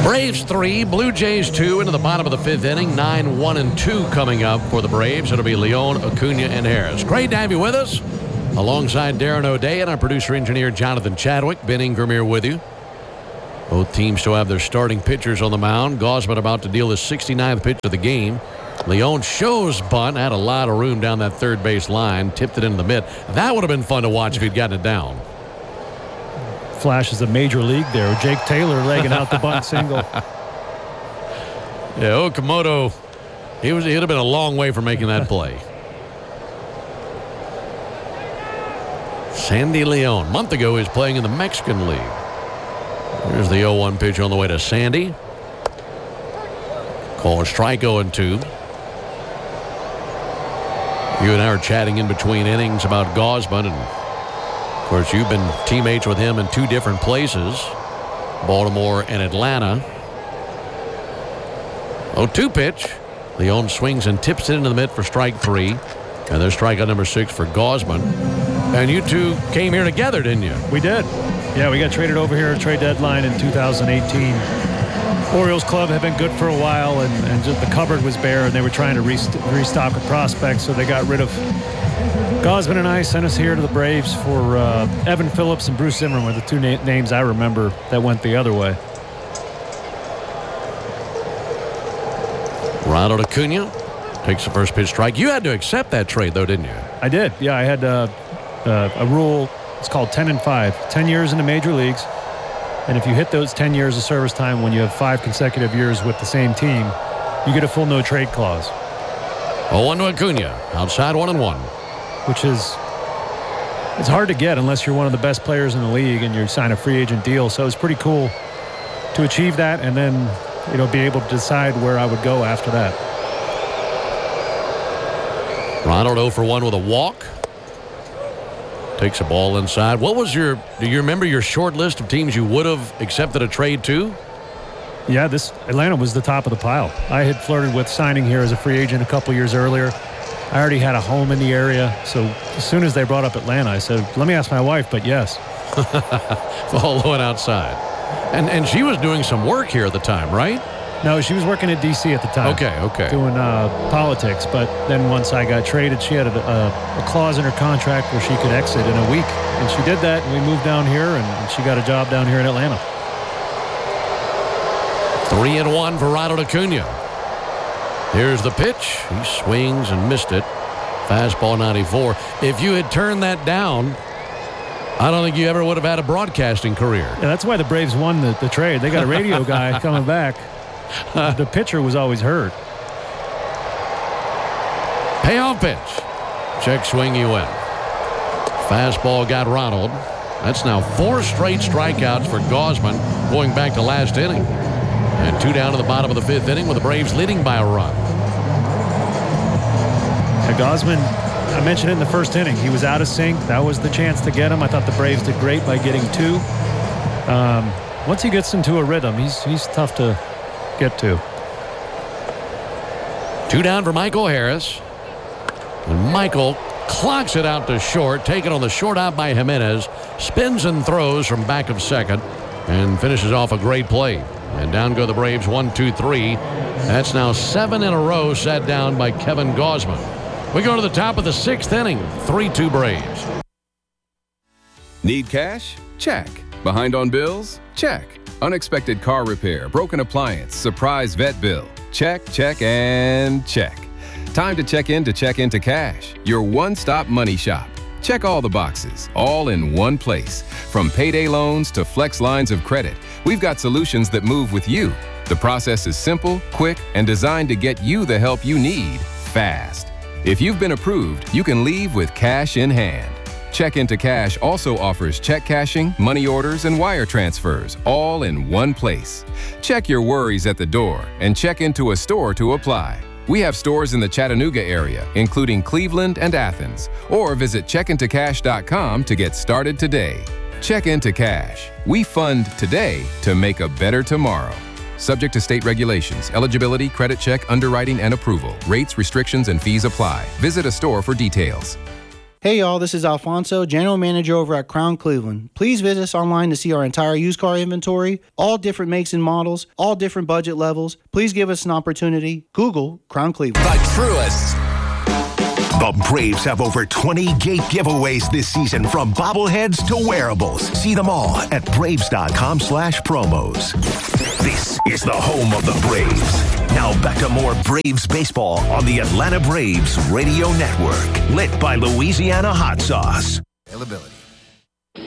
Braves 3, Blue Jays 2 into the bottom of the fifth inning. 9-1-2 coming up for the Braves. It'll be Leone, Acuna, and Harris. Great to have you with us. Alongside Darren O'Day and our producer-engineer Jonathan Chadwick. Ben Ingram here with you. Both teams still have their starting pitchers on the mound. Gausman about to deal his 69th pitch of the game. Leone shows bunt. Had a lot of room down that third base line. Tipped it into the mid. That would have been fun to watch if he'd gotten it down. Flashes of Major League there. Jake Taylor legging out the bunt single. Yeah, Okamoto, he'd have been a long way from making that play. Sandy Leone. A month ago, he was playing in the Mexican League. Here's the 0-1 pitch on the way to Sandy. Call a strike 0-2. You and I are chatting in between innings about Gausman, and of course you've been teammates with him in two different places, Baltimore and Atlanta. 0-2 pitch. Leone swings and tips it into the mid for strike 3, and there's strikeout number 6 for Gausman. And you two came here together, didn't you? We did. Yeah, we got traded over here at trade deadline in 2018. Orioles club had been good for a while, and just the cupboard was bare, and they were trying to restock with prospects, so they got rid of Gausman, and I sent us here to the Braves for Evan Phillips and Bruce Zimmerman were the two names I remember that went the other way. Ronald Acuna takes the first pitch strike. You had to accept that trade, though, didn't you? I did. Yeah, I had a rule. It's called 10 and 5. 10 years in the major leagues. And if you hit those 10 years of service time when you have 5 consecutive years with the same team, you get a full no-trade clause. 0-1 to Acuna. Outside 1-1. Which is, it's hard to get unless you're one of the best players in the league and you sign a free agent deal. So it's pretty cool to achieve that and then, be able to decide where I would go after that. Ronald 0 for 1 with a walk. Takes a ball inside. What was do you remember your short list of teams you would have accepted a trade to? Yeah, Atlanta was the top of the pile. I had flirted with signing here as a free agent a couple years earlier. I already had a home in the area, so as soon as they brought up Atlanta, I said, let me ask my wife, but yes. Ball went outside. And she was doing some work here at the time, right? No, she was working at D.C. at the time. Okay. Doing politics. But then once I got traded, she had a clause in her contract where she could exit in a week. And she did that, and we moved down here, and she got a job down here in Atlanta. 3-1 for Ronald Acuna. Here's the pitch. He swings and missed it. Fastball 94. If you had turned that down, I don't think you ever would have had a broadcasting career. Yeah, that's why the Braves won the trade. They got a radio guy coming back. The pitcher was always hurt. Payoff pitch. Check swing, he went. Fastball got Ronald. That's now 4 straight strikeouts for Gausman going back to last inning. And 2 down to the bottom of the 5th inning with the Braves leading by a run. Gausman, I mentioned it in the first inning. He was out of sync. That was the chance to get him. I thought the Braves did great by getting 2. Once he gets into a rhythm, he's tough to get to. 2 down for Michael Harris. And Michael clocks it out to short. Taken on the short out by Jimenez. Spins and throws from back of second. And finishes off a great play. And down go the Braves 1, 2, 3. That's now 7 in a row sat down by Kevin Gausman. We go to the top of the 6th inning. 3-2 Braves. Need cash? Check. Behind on bills? Check. Unexpected car repair, broken appliance, surprise vet bill. Check, check, and check. Time to check into Cash, your one-stop money shop. Check all the boxes, all in one place. From payday loans to flex lines of credit, we've got solutions that move with you. The process is simple, quick, and designed to get you the help you need fast. If you've been approved, you can leave with cash in hand. Check Into Cash also offers check cashing, money orders, and wire transfers, all in one place. Check your worries at the door and check into a store to apply. We have stores in the Chattanooga area, including Cleveland and Athens, or visit checkintocash.com to get started today. Check Into Cash. We fund today to make a better tomorrow. Subject to state regulations, eligibility, credit check, underwriting, and approval. Rates, restrictions, and fees apply. Visit a store for details. Hey y'all, this is Alfonso, General Manager over at Crown Cleveland. Please visit us online to see our entire used car inventory, all different makes and models, all different budget levels. Please give us an opportunity. Google Crown Cleveland. The truest. The Braves have over 20 gate giveaways this season, from bobbleheads to wearables. See them all at Braves.com/promos. This is the home of the Braves. Now back to more Braves baseball on the Atlanta Braves Radio Network. Lit by Louisiana Hot Sauce. Availability.